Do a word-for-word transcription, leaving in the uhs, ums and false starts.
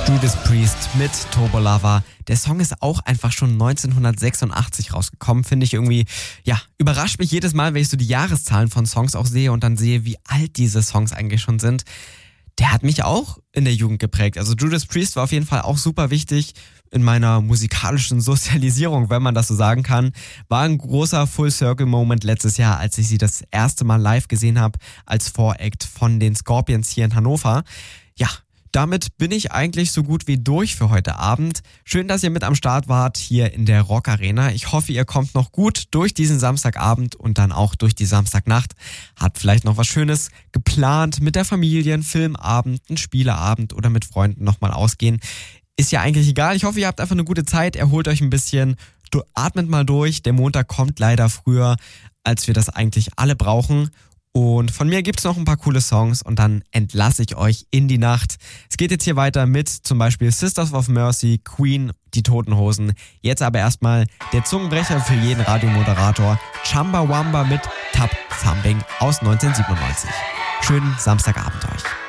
Judas Priest mit Turbo Lover. Der Song ist auch einfach schon neunzehnhundertsechsundachtzig rausgekommen. Finde ich irgendwie, ja, überrascht mich jedes Mal, wenn ich so die Jahreszahlen von Songs auch sehe und dann sehe, wie alt diese Songs eigentlich schon sind. Der hat mich auch in der Jugend geprägt. Also Judas Priest war auf jeden Fall auch super wichtig in meiner musikalischen Sozialisierung, wenn man das so sagen kann. War ein großer Full-Circle-Moment letztes Jahr, als ich sie das erste Mal live gesehen habe, als Voract von den Scorpions hier in Hannover. Ja, damit bin ich eigentlich so gut wie durch für heute Abend. Schön, dass ihr mit am Start wart hier in der Rock Arena. Ich hoffe, ihr kommt noch gut durch diesen Samstagabend und dann auch durch die Samstagnacht. Habt vielleicht noch was Schönes geplant mit der Familie, einen Filmabend, einen Spieleabend oder mit Freunden nochmal ausgehen. Ist ja eigentlich egal. Ich hoffe, ihr habt einfach eine gute Zeit. Erholt euch ein bisschen. Du atmet mal durch. Der Montag kommt leider früher, als wir das eigentlich alle brauchen. Und von mir gibt's noch ein paar coole Songs und dann entlasse ich euch in die Nacht. Es geht jetzt hier weiter mit zum Beispiel Sisters of Mercy, Queen, die Toten Hosen. Jetzt aber erstmal der Zungenbrecher für jeden Radiomoderator, Chumbawamba mit Tap Thumping aus neunzehnhundertsiebenundneunzig. Schönen Samstagabend euch.